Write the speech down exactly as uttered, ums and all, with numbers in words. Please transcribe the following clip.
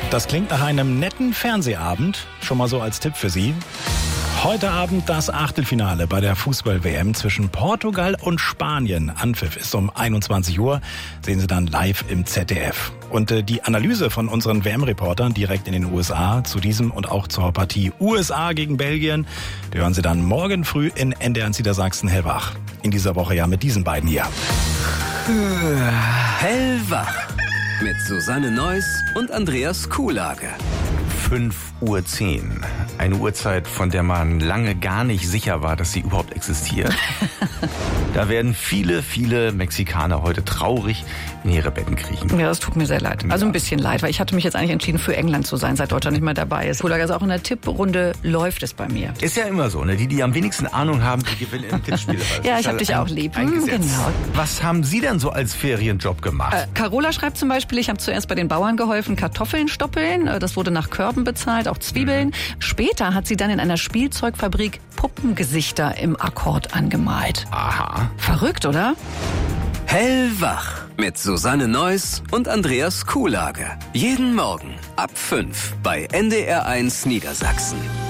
Das klingt nach einem netten Fernsehabend. Schon mal so als Tipp für Sie. Heute Abend das Achtelfinale bei der Fußball-W M zwischen Portugal und Spanien. Anpfiff ist um einundzwanzig Uhr. Sehen Sie dann live im Z D F. Und äh, die Analyse von unseren W M-Reportern direkt in den U S A zu diesem und auch zur Partie U S A gegen Belgien, die hören Sie dann morgen früh in N D R eins Niedersachsen hellwach. In dieser Woche ja mit diesen beiden hier. Hellwach mit Susanne Neuss und Andreas Kuhlage. fünf Uhr zehn. Eine Uhrzeit, von der man lange gar nicht sicher war, dass sie überhaupt existiert. Da werden viele, viele Mexikaner heute traurig in ihre Betten kriechen. Ja, das tut mir sehr leid. Also ein bisschen leid, weil ich hatte mich jetzt eigentlich entschieden, für England zu sein, seit Deutschland nicht mehr dabei ist. Also auch in der Tipprunde läuft es bei mir. Ist ja immer so, ne? Die, die am wenigsten Ahnung haben, die gewinnen im Tippspiel. Ja, ich hab dich auch lieb. Hm, genau. Was haben Sie denn so als Ferienjob gemacht? Äh, Carola schreibt zum Beispiel, ich habe zuerst bei den Bauern geholfen, Kartoffeln stoppeln. Das wurde nach Körben bezahlt, auch Zwiebeln. Mhm. Später hat sie dann in einer Spielzeugfabrik Puppengesichter im Akkord angemalt. Aha. Verrückt, oder? Hellwach mit Susanne Neuss und Andreas Kuhlage. Jeden Morgen ab fünf bei N D R eins Niedersachsen.